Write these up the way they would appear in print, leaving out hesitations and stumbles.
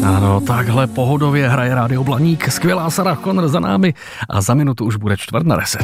Ano, takhle pohodově hraje Rádio Blaník. Skvělá Sarah Connor za námi a za minutu už bude 9:45.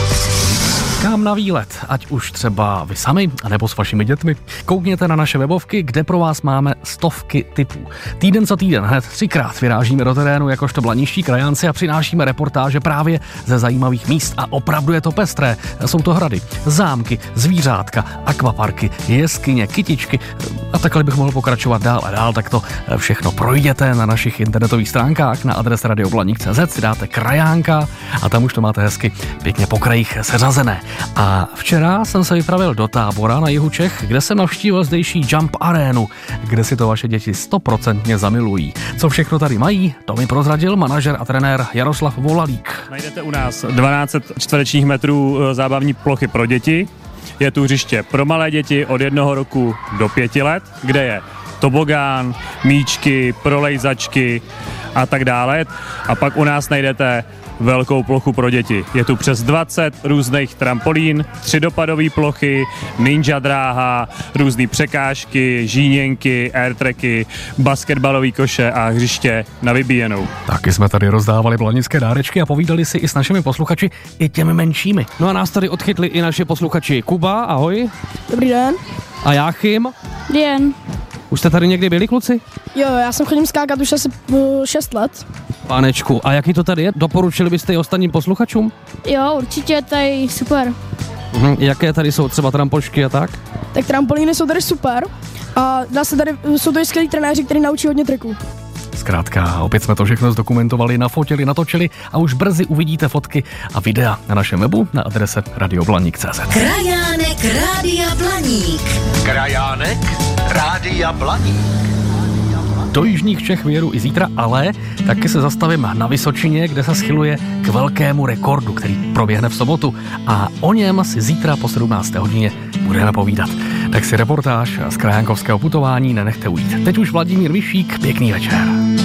Kam na výlet, ať už třeba vy sami, anebo s vašimi dětmi, koukněte na naše webovky, kde pro vás máme stovky tipů. Týden co týden, hned 3krát vyrážíme do terénu jakožto blaniští krajánci a přinášíme reportáže právě ze zajímavých míst a opravdu je to pestré. Jsou to hrady, zámky, zvířátka, akvaparky, jeskyně, kytičky a takhle bych mohl pokračovat dál a dál, tak to všechno projděte na našich internetových stránkách na adrese radioblaník.cz, si dáte krajánka a tam už to máte hezky pěkně po krajích seřazené. A včera jsem se vypravil do Tábora na jihu Čech, kde jsem navštívil zdejší Jump Arénu, kde si to vaše děti 100% zamilují. Co všechno tady mají, to mi prozradil manažer a trenér Jaroslav Volalík. Najdete u nás 12 čtverečních metrů zábavní plochy pro děti. Je tu hřiště pro malé děti od 1 roku do 5 let, kde je tobogán, míčky, prolejzačky a tak dále. A pak u nás najdete velkou plochu pro děti. Je tu přes 20 různých trampolín, 3 dopadové plochy, ninja dráha, různé překážky, žíněnky, airtracky, basketbalové koše a hřiště na vybíjenou. Taky jsme tady rozdávali blanické dárečky a povídali si i s našimi posluchači, i těmi menšími. No a nás tady odchytli i naši posluchači. Kuba, ahoj. Dobrý den. A Jáchym. Den. Už jste tady někdy byli, kluci? Jo, já jsem chodím skákat už asi 6 let. Pánečku, a jaký to tady je? Doporučili byste i ostatním posluchačům? Jo, určitě, tady super. Jaké tady jsou třeba trampošky a tak? Tak trampolíny jsou tady super a jsou tady skvělí trenéři, kteří naučí hodně triků. Zkrátka, opět jsme to všechno zdokumentovali, nafotili, natočili a už brzy uvidíte fotky a videa na našem webu na adrese radioblaník.cz. Krajánek Rádia Blaník. Krajánek Rádia Blaník. Do jižních Čech vyjedu i zítra, ale taky se zastavím na Vysočině, kde se schyluje k velkému rekordu, který proběhne v sobotu a o něm si zítra po 17. hodině budeme povídat. Tak si reportáž z krajánkovského putování nenechte ujít. Teď už Vladimír Vyšík, pěkný večer.